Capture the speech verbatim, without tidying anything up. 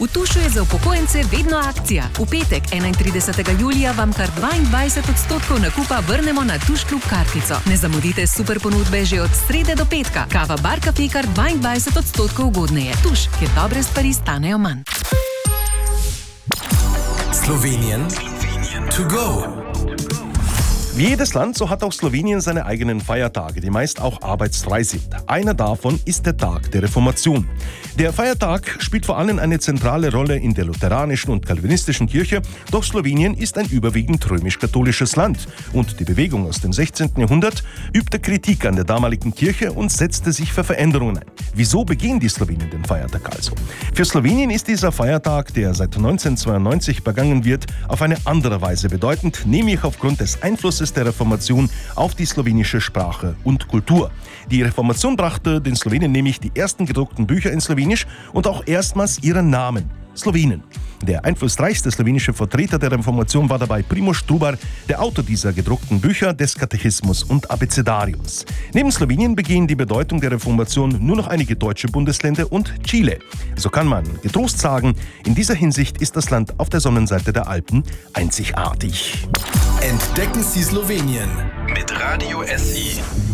V Tušu je za upokojence vedno akcija. V petek, enaintridesetega julija, vam kar dvaindvajset odstotkov nakupa vrnemo na Tuš klub kartico. Ne zamudite super ponudbe že od srede do petka. Kava Bar Cafe kar dvaindvajset odstotkov ugodneje. Tuš, kjer dobre stvari stanejo manj. Slowenien to go. Wie jedes Land, so hat auch Slowenien seine eigenen Feiertage, die meist auch arbeitsfrei sind. Einer davon ist der Tag der Reformation. Der Feiertag spielt vor allem eine zentrale Rolle in der lutheranischen und calvinistischen Kirche, doch Slowenien ist ein überwiegend römisch-katholisches Land und die Bewegung aus dem sechzehnten Jahrhundert übte Kritik an der damaligen Kirche und setzte sich für Veränderungen ein. Wieso begehen die Slowenen den Feiertag also? Für Slowenien ist dieser Feiertag, der seit neunzehnhundertzweiundneunzig begangen wird, auf eine andere Weise bedeutend, nämlich aufgrund des Einflusses der Reformation auf die slowenische Sprache und Kultur. Die Reformation brachte den Slowenen nämlich die ersten gedruckten Bücher in Slowenisch und auch erstmals ihren Namen, Slowenen. Der einflussreichste slowenische Vertreter der Reformation war dabei Primož Trubar, der Autor dieser gedruckten Bücher, des Katechismus und Abecedariums. Neben Slowenien begehen die Bedeutung der Reformation nur noch einige deutsche Bundesländer und Chile. So kann man getrost sagen, in dieser Hinsicht ist das Land auf der Sonnenseite der Alpen einzigartig. Entdecken Sie Slowenien mit Radio S I.